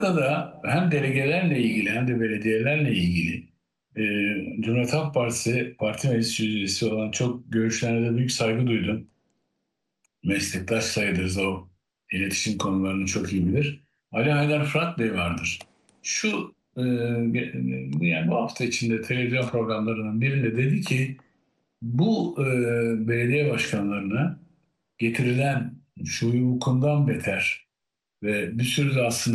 Da hem delegelerle ilgili hem de belediyelerle ilgili e, Cumhuriyet Halk Partisi Parti Meclis Üyesi olan çok görüşlerine de büyük saygı duydum. Meslektaş sayılırız, o iletişim konularını çok iyi bilir. Ali Haydar Fırat Bey vardır. Yani bu hafta içinde televizyon programlarının birinde dedi ki bu belediye başkanlarına getirilen şu hukukundan beter ve bir sürü de aslında